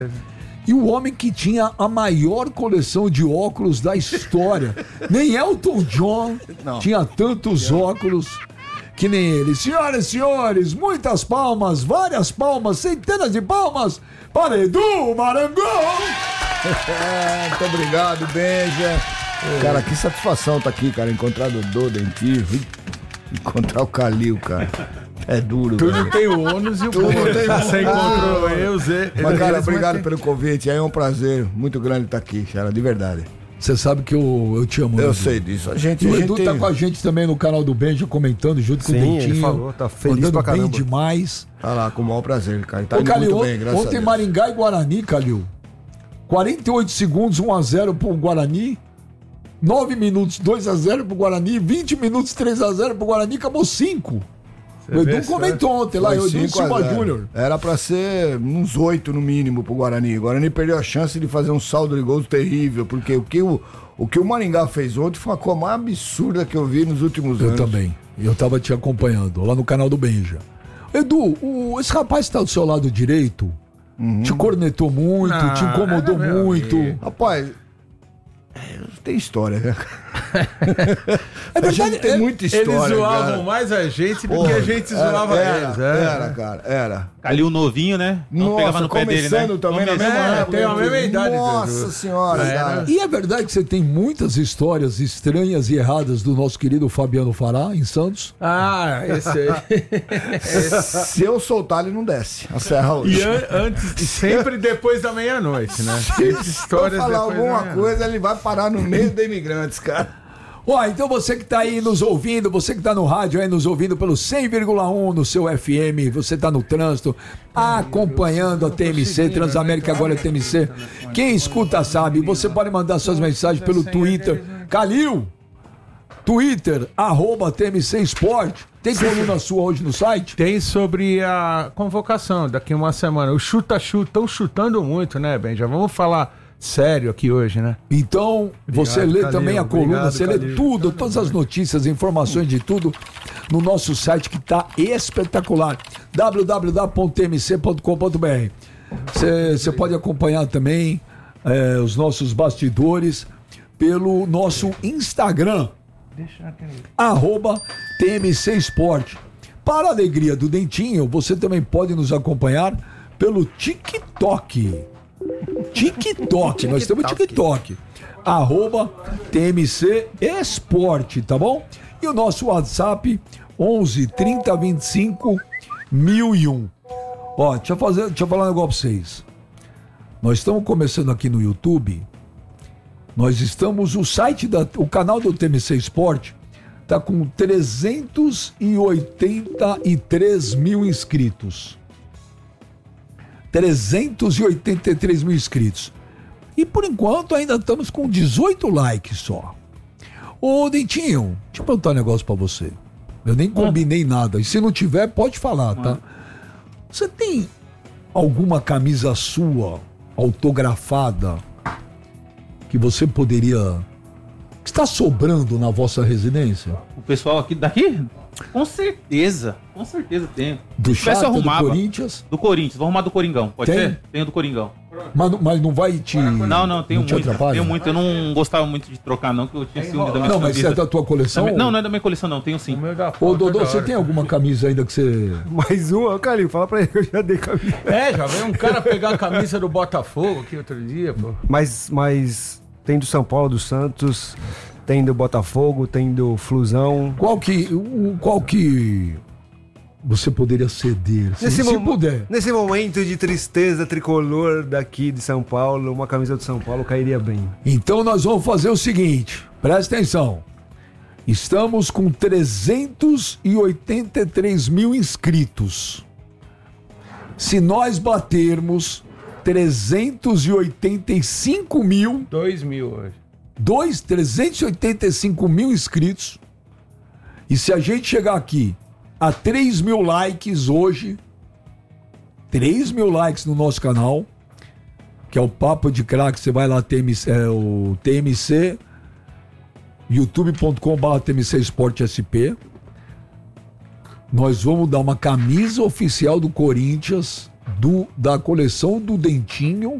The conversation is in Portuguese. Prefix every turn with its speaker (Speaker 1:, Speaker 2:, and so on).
Speaker 1: E o homem que tinha a maior coleção de óculos da história. Nem Elton John tinha tantos óculos que nem ele. Senhoras e senhores, muitas palmas, várias palmas, centenas de palmas para Edu Marangon.
Speaker 2: Muito obrigado, Benja. Cara, que satisfação tá aqui, cara. Encontrar o Dodô, Dentinho, encontrar o Calil, cara. É duro,
Speaker 3: Tudo
Speaker 2: velho.
Speaker 3: tem o ônus e o bônus. Você encontrou eu, Zé.
Speaker 2: Mas, cara, obrigado pelo convite. É um prazer muito grande estar aqui, cara, de verdade.
Speaker 1: Você sabe que eu te amo.
Speaker 2: Eu
Speaker 1: Edu.
Speaker 2: sei disso.
Speaker 1: E o Edu tá com a gente também no canal do Benja, comentando junto com o Dentinho.
Speaker 4: Ele falou, tá feliz
Speaker 1: mandando
Speaker 4: pra caramba.
Speaker 1: bem demais.
Speaker 2: Tá lá, com o maior prazer, cara. Tá
Speaker 1: Ô,
Speaker 2: indo
Speaker 1: Calil,
Speaker 2: muito bem, graças a
Speaker 1: ontem
Speaker 2: Deus.
Speaker 1: Maringá e Guarani, Calil. 48 segundos, 1-0 pro Guarani. 9 minutos, 2-0 pro Guarani. 20 minutos, 3-0 pro Guarani. Acabou 5. O Edu comentou ontem lá, o Edu e Silva Júnior.
Speaker 2: Era pra ser uns 8 no mínimo pro Guarani. O Guarani perdeu a chance de fazer um saldo de gols terrível, porque o que o Maringá fez ontem foi a coisa mais absurda que eu vi nos últimos anos.
Speaker 1: Eu também. Eu tava te acompanhando lá no canal do Benja. Edu, esse rapaz que tá do seu lado direito, te cornetou muito, te incomodou muito.
Speaker 2: Rapaz, tem história, né?
Speaker 1: É
Speaker 2: A gente
Speaker 1: verdade,
Speaker 2: tem muita história,
Speaker 3: Eles zoavam
Speaker 2: cara.
Speaker 3: mais a gente do que a gente zoava eles.
Speaker 2: Era, cara, era.
Speaker 5: Calil novinho, né? Não pegava no pé dele, né?
Speaker 2: começando também na mesma
Speaker 3: É,
Speaker 2: época.
Speaker 3: tem a mesma idade,
Speaker 2: Nossa
Speaker 3: Edu.
Speaker 2: senhora, cara.
Speaker 1: E é verdade que você tem muitas histórias estranhas e erradas do nosso querido Fabiano Fará, em Santos?
Speaker 3: Ah, esse aí.
Speaker 2: Se eu soltar, ele não desce. A serra hoje.
Speaker 3: E antes, sempre depois da meia-noite, né?
Speaker 2: Se eu
Speaker 3: Histórias
Speaker 2: falar
Speaker 3: depois da
Speaker 2: alguma
Speaker 3: meia-noite.
Speaker 2: coisa, ele vai parar no meio de imigrantes, cara.
Speaker 1: Ó, então você que tá aí nos ouvindo, você que tá no rádio aí nos ouvindo pelo 100,1 no seu FM, você tá no trânsito, acompanhando a TMC, Transamérica agora é TMC. Quem escuta sabe, você pode mandar suas mensagens pelo Twitter. Calil, Twitter, @TMC Esporte. Tem coluna sua hoje no site?
Speaker 3: Tem sobre a convocação daqui uma semana. O chuta-chuta, estão chutando muito, né, Ben? Já vamos falar sério aqui hoje, né?
Speaker 1: Então, você lê
Speaker 4: Calil,
Speaker 1: também a coluna,
Speaker 4: obrigado,
Speaker 1: você lê
Speaker 4: Calil.
Speaker 1: tudo, todas as notícias, informações de tudo no nosso site que tá espetacular, www.tmc.com.br. Você pode acompanhar também os nossos bastidores pelo nosso Instagram, @TMC Esporte. Para a alegria do Dentinho, você também pode nos acompanhar pelo TikTok. Nós temos TikTok. @TMC Esporte, tá bom? E o nosso WhatsApp 11 30 25 1001. Ó, deixa eu falar um negócio pra vocês. Nós estamos começando aqui no YouTube. Nós estamos, o canal do TMC Esporte tá com 383 mil inscritos. 383 mil inscritos. E por enquanto ainda estamos com 18 likes só. Ô Dentinho, deixa eu perguntar um negócio pra você. Eu nem combinei nada. E se não tiver, pode falar, tá? Você tem alguma camisa sua autografada que você poderia... que está sobrando na vossa residência?
Speaker 5: O pessoal aqui daqui? Com certeza tenho.
Speaker 1: Do
Speaker 5: Se tivesse,
Speaker 1: Chata, do
Speaker 5: arrumava.
Speaker 1: Corinthians?
Speaker 5: Do Corinthians, vou arrumar do Coringão, pode
Speaker 1: Tem?
Speaker 5: ser? Tenho do Coringão.
Speaker 1: Mas não vai te...
Speaker 5: Não, tenho
Speaker 1: te
Speaker 5: muito.
Speaker 1: atrapalha?
Speaker 5: Tenho muito. Eu não gostava muito de trocar, não, que eu tinha ciúme da minha
Speaker 1: Não, mas isso é da tua coleção?
Speaker 5: Não é da minha coleção, não. Tenho sim.
Speaker 1: Ô, Dodô, você tem alguma camisa ainda que você...
Speaker 4: Mais uma, Calil, fala pra ele que eu já dei camisa.
Speaker 3: Já veio um cara pegar a camisa do Botafogo aqui outro dia, pô.
Speaker 4: Mas tem do São Paulo, do Santos, tem do Botafogo, tem do Flusão.
Speaker 1: Qual que você poderia ceder? Se puder.
Speaker 4: Nesse momento de tristeza tricolor daqui de São Paulo, uma camisa do São Paulo cairia bem.
Speaker 1: Então nós vamos fazer o seguinte, presta atenção. Estamos com 383 mil inscritos. Se nós batermos 385 mil...
Speaker 3: 2.000 hoje.
Speaker 1: 385 mil inscritos. E se a gente chegar aqui a 3 mil likes hoje, 3 mil likes no nosso canal, que é o Papo de Craque, você vai lá, o TMC, youtube.com/TMC Esporte SP. Nós vamos dar uma camisa oficial do Corinthians da coleção do Dentinho